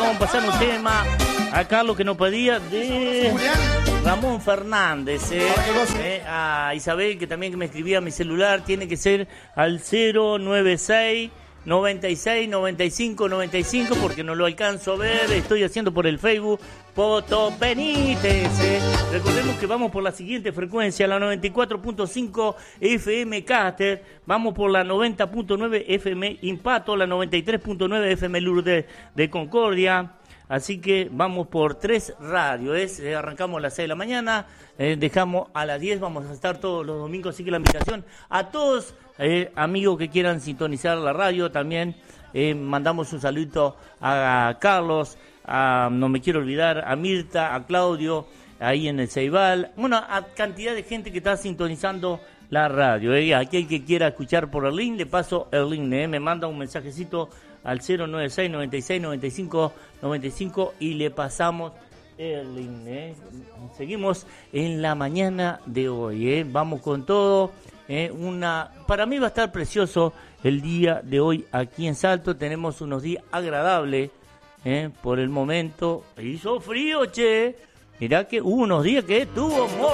vamos a pasar un tema a Carlos que nos pedía de Ramón Fernández, a Isabel que también que me escribía a mi celular, tiene que ser al 096 96 95 95 porque no lo alcanzo a ver, estoy haciendo por el Facebook. Poto Benítez, recordemos que vamos por la siguiente frecuencia, la 94.5 FM Cáster, vamos por la 90.9 FM Impato, la 93.9 FM Lourdes de Concordia, así que vamos por 3 radios, arrancamos a las 6 de la mañana, dejamos a las 10, vamos a estar todos los domingos, así que la invitación a todos amigos que quieran sintonizar la radio, también mandamos un saludito a Carlos, no me quiero olvidar, a Mirta, a Claudio, ahí en el Ceibal, bueno, a cantidad de gente que está sintonizando la radio, aquel que quiera escuchar por el link, le paso el link, me manda un mensajecito al 096 96 95 95 y le pasamos el link, Seguimos en la mañana de hoy, vamos con todo, para mí va a estar precioso el día de hoy aquí en Salto, tenemos unos días agradables, por el momento hizo frío, che. Mirá que hubo unos días que estuvo